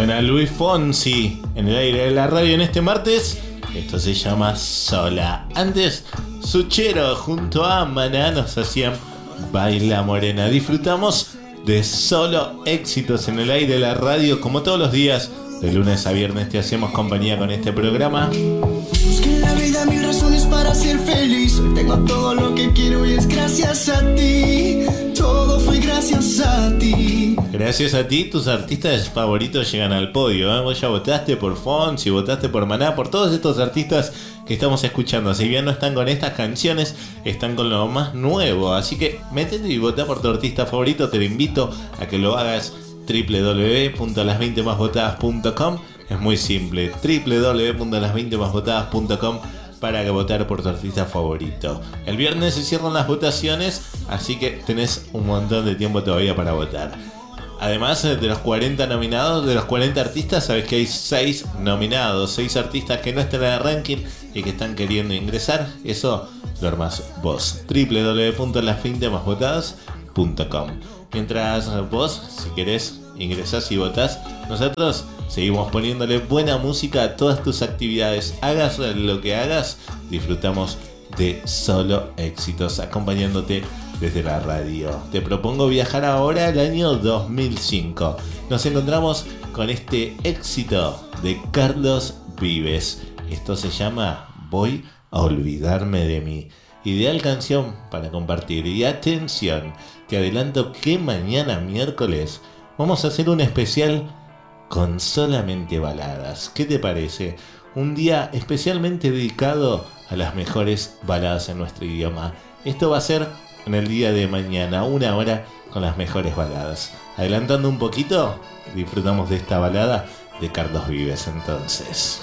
Suena Luis Fonsi en el aire de la radio en este martes. Esto se llama Sola. Antes, Suchero junto a Maná nos hacían Baila Morena. Disfrutamos de solo éxitos en el aire de la radio. Como todos los días, de lunes a viernes te hacemos compañía con este programa. Busqué en la vida mil razones para ser feliz. Hoy tengo todo lo que quiero y es gracias a ti. Todo fue gracias a ti. Gracias a ti, tus artistas favoritos llegan al podio, ¿eh? Vos ya votaste por Fonsi, votaste por Maná, por todos estos artistas que estamos escuchando. Si bien no están con estas canciones, están con lo más nuevo. Así que métete y votá por tu artista favorito. Te lo invito a que lo hagas. www.las20másvotadas.com. Es muy simple, www.las20másvotadas.com para que votar por tu artista favorito. El viernes se cierran las votaciones, así que tenés un montón de tiempo todavía para votar. Además de los 40 nominados, de los 40 artistas, sabes que hay 6 nominados, 6 artistas que no están en el ranking y que están queriendo ingresar. Eso lo armás vos, www.las20másvotadas.com. Mientras vos, si querés, ingresás y votás, nosotros seguimos poniéndole buena música a todas tus actividades. Hagas lo que hagas, disfrutamos de solo éxitos, acompañándote desde la radio. Te propongo viajar ahora al año 2005. Nos encontramos con este éxito de Carlos Vives. Esto se llama Voy a olvidarme de mí. Ideal canción para compartir. Y atención, te adelanto que mañana miércoles vamos a hacer un especial con solamente baladas. ¿Qué te parece? Un día especialmente dedicado a las mejores baladas en nuestro idioma. Esto va a ser en el día de mañana, 1 hora con las mejores baladas. Adelantando un poquito, disfrutamos de esta balada de Carlos Vives entonces.